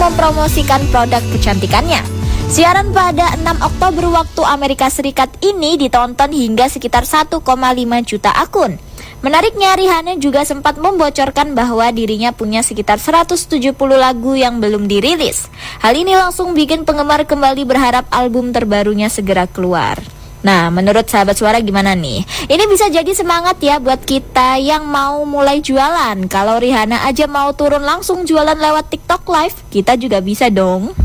mempromosikan produk kecantikannya. Siaran pada 6 Oktober waktu Amerika Serikat ini ditonton hingga sekitar 1,5 juta akun. Menariknya, Rihanna juga sempat membocorkan bahwa dirinya punya sekitar 170 lagu yang belum dirilis. Hal ini langsung bikin penggemar kembali berharap album terbarunya segera keluar. Nah, menurut sahabat suara gimana nih? Ini bisa jadi semangat ya buat kita yang mau mulai jualan. Kalau Rihanna aja mau turun langsung jualan lewat TikTok Live, kita juga bisa dong.